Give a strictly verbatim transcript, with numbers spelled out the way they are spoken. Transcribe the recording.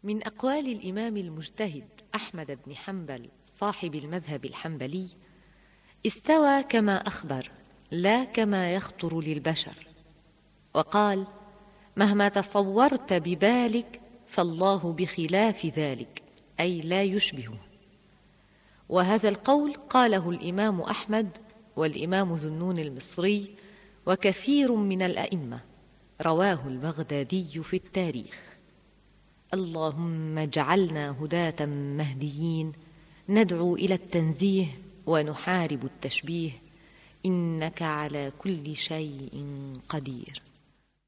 من أقوال الإمام المجتهد أحمد بن حنبل صاحب المذهب الحنبلي: استوى كما أخبر لا كما يخطر للبشر. وقال: مهما تصورت ببالك فالله بخلاف ذلك، أي لا يشبهه. وهذا القول قاله الإمام أحمد والإمام ذو النون المصري وكثير من الأئمة، رواه البغدادي في التاريخ. اللهم اجعلنا هداة مهديين، ندعو إلى التنزيه ونحارب التشبيه، إنك على كل شيء قدير.